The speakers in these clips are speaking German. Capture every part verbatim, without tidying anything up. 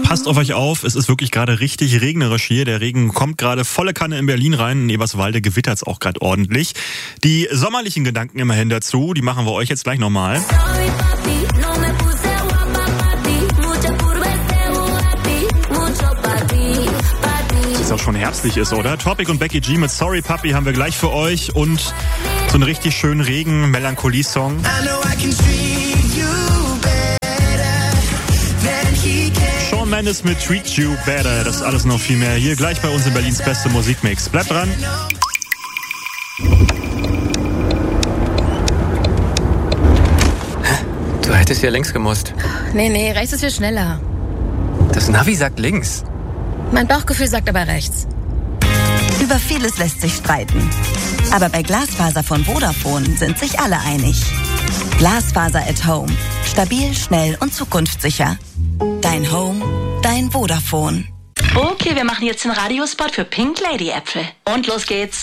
passt auf euch auf. Es ist wirklich gerade richtig regnerisch hier. Der Regen kommt gerade volle Kanne in Berlin rein. In Eberswalde gewittert es auch gerade ordentlich. Die sommerlichen Gedanken immerhin dazu, die machen wir euch jetzt gleich nochmal. Es auch schon herbstlich ist, oder? Topic und Becky G mit Sorry Papi haben wir gleich für euch und so einen richtig schönen Regen-Melancholie-Song. Shawn Mendes mit Treat You Better. Das alles noch viel mehr hier gleich bei uns in Berlins beste Musikmix. Bleibt dran. Du hättest ja links gemusst. Nee, nee, rechts ist viel schneller. Das Navi sagt links. Mein Bauchgefühl sagt aber rechts. Über vieles lässt sich streiten. Aber bei Glasfaser von Vodafone sind sich alle einig. Glasfaser at Home. Stabil, schnell und zukunftssicher. Dein Home, dein Vodafone. Okay, wir machen jetzt den Radiospot für Pink Lady Äpfel. Und los geht's.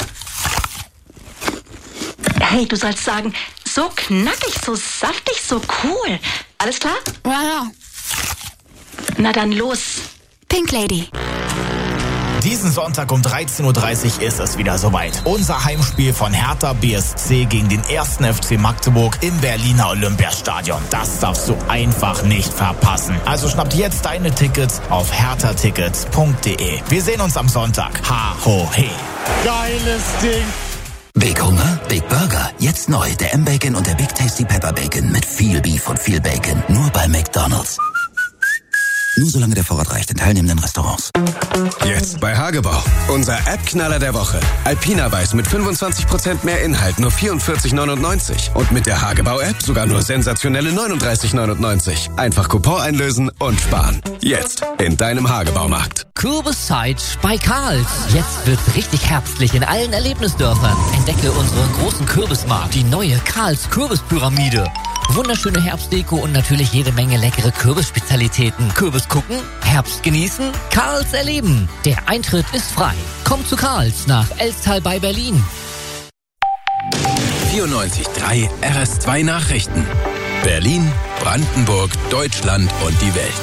Hey, du sollst sagen, so knackig, so saftig, so cool. Alles klar? Ja, ja. Na dann los. Pink Lady. Diesen Sonntag um dreizehn Uhr dreißig ist es wieder soweit. Unser Heimspiel von Hertha B S C gegen den ersten F C Magdeburg im Berliner Olympiastadion. Das darfst du einfach nicht verpassen. Also schnappt jetzt deine Tickets auf hertha tickets punkt de. Wir sehen uns am Sonntag. Ha, ho, he. Geiles Ding. Big Hunger, Big Burger. Jetzt neu der M-Bacon und der Big Tasty Pepper Bacon mit viel Beef und viel Bacon. Nur bei McDonald's. Nur solange der Vorrat reicht in teilnehmenden Restaurants. Jetzt bei Hagebau. Unser App-Knaller der Woche. Alpina Weiß mit fünfundzwanzig Prozent mehr Inhalt, nur vierundvierzig neunundneunzig. Und mit der Hagebau-App sogar nur sensationelle neununddreißig neunundneunzig. Einfach Coupon einlösen und sparen. Jetzt in deinem Hagebaumarkt. Kürbiszeit bei Karls. Jetzt wird's richtig herbstlich in allen Erlebnisdörfern. Entdecke unseren großen Kürbismarkt, die neue Karls Kürbispyramide. Wunderschöne Herbstdeko und natürlich jede Menge leckere Kürbisspezialitäten. Kürbis gucken, Herbst genießen, Karls erleben. Der Eintritt ist frei. Kommt zu Karls nach Elstal bei Berlin. vierundneunzig Komma drei R S zwei Nachrichten. Berlin, Brandenburg, Deutschland und die Welt.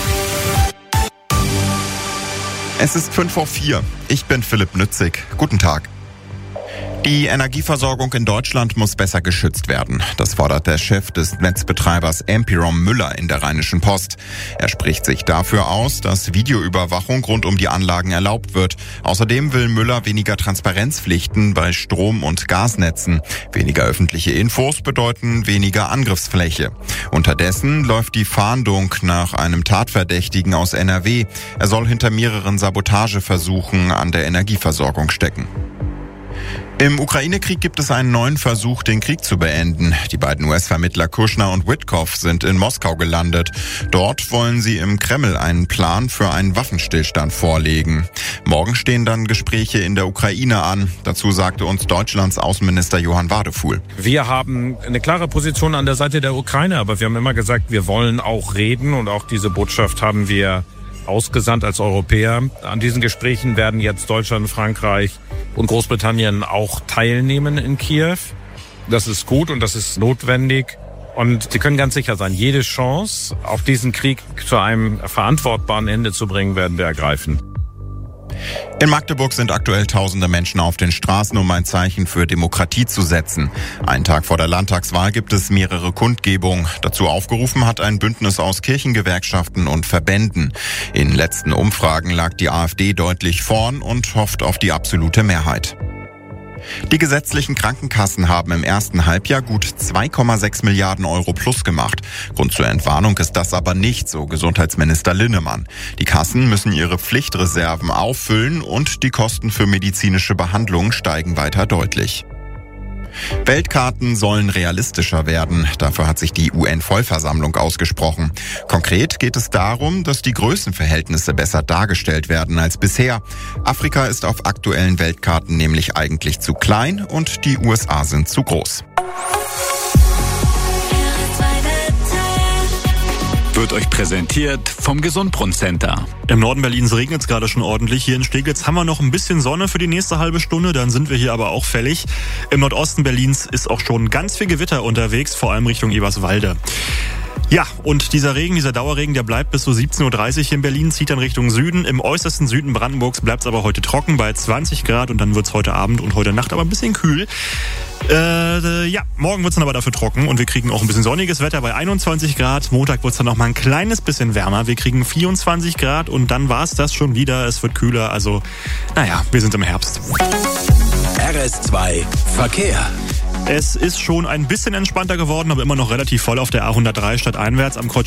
Es ist fünf vor vier. Ich bin Philipp Nützig. Guten Tag. Die Energieversorgung in Deutschland muss besser geschützt werden. Das fordert der Chef des Netzbetreibers Ampirom Müller in der Rheinischen Post. Er spricht sich dafür aus, dass Videoüberwachung rund um die Anlagen erlaubt wird. Außerdem will Müller weniger Transparenzpflichten bei Strom- und Gasnetzen. Weniger öffentliche Infos bedeuten weniger Angriffsfläche. Unterdessen läuft die Fahndung nach einem Tatverdächtigen aus N R W. Er soll hinter mehreren Sabotageversuchen an der Energieversorgung stecken. Im Ukraine-Krieg gibt es einen neuen Versuch, den Krieg zu beenden. Die beiden U S-Vermittler Kushner und Witkoff sind in Moskau gelandet. Dort wollen sie im Kreml einen Plan für einen Waffenstillstand vorlegen. Morgen stehen dann Gespräche in der Ukraine an. Dazu sagte uns Deutschlands Außenminister Johann Wadefuhl. Wir haben eine klare Position an der Seite der Ukraine, aber wir haben immer gesagt, wir wollen auch reden und auch diese Botschaft haben wir ausgesandt als Europäer. An diesen Gesprächen werden jetzt Deutschland, Frankreich und Großbritannien auch teilnehmen in Kiew. Das ist gut und das ist notwendig. Und Sie können ganz sicher sein, jede Chance, auch diesen Krieg zu einem verantwortbaren Ende zu bringen, werden wir ergreifen. In Magdeburg sind aktuell tausende Menschen auf den Straßen, um ein Zeichen für Demokratie zu setzen. Einen Tag vor der Landtagswahl gibt es mehrere Kundgebungen. Dazu aufgerufen hat ein Bündnis aus Kirchengewerkschaften und Verbänden. In letzten Umfragen lag die AfD deutlich vorn und hofft auf die absolute Mehrheit. Die gesetzlichen Krankenkassen haben im ersten Halbjahr gut zwei Komma sechs Milliarden Euro plus gemacht. Grund zur Entwarnung ist das aber nicht, so Gesundheitsminister Linnemann. Die Kassen müssen ihre Pflichtreserven auffüllen und die Kosten für medizinische Behandlungen steigen weiter deutlich. Weltkarten sollen realistischer werden. Dafür hat sich die U N-Vollversammlung ausgesprochen. Konkret geht es darum, dass die Größenverhältnisse besser dargestellt werden als bisher. Afrika ist auf aktuellen Weltkarten nämlich eigentlich zu klein und die U S A sind zu groß. Wird euch präsentiert vom Gesundbrunnen-Center. Im Norden Berlins regnet es gerade schon ordentlich. Hier in Steglitz haben wir noch ein bisschen Sonne für die nächste halbe Stunde. Dann sind wir hier aber auch fällig. Im Nordosten Berlins ist auch schon ganz viel Gewitter unterwegs, vor allem Richtung Eberswalde. Ja, und dieser Regen, dieser Dauerregen, der bleibt bis so siebzehn Uhr dreißig hier in Berlin, zieht dann Richtung Süden. Im äußersten Süden Brandenburgs bleibt es aber heute trocken bei zwanzig Grad und dann wird es heute Abend und heute Nacht aber ein bisschen kühl. Äh, ja, morgen wird es dann aber dafür trocken und wir kriegen auch ein bisschen sonniges Wetter bei einundzwanzig Grad. Montag wird es dann noch mal ein kleines bisschen wärmer. Wir kriegen vierundzwanzig Grad und dann war es das schon wieder. Es wird kühler, also naja, wir sind im Herbst. R S zwei Verkehr. Es ist schon ein bisschen entspannter geworden, aber immer noch relativ voll auf der A hundertdrei stadteinwärts am Kreuz